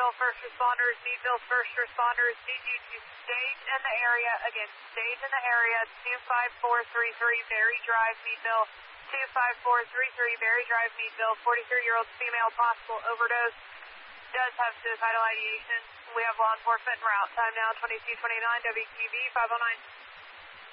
Meadville first responders, Meadville first responders need you to stage in the area. Again, stage in the area, 25433 Berry Drive, Meadville. 25433 Berry Drive, Meadville. 43-year-old female, possible overdose. Does have suicidal ideation. We have law enforcement en route. Time now 22:29. WQV 509.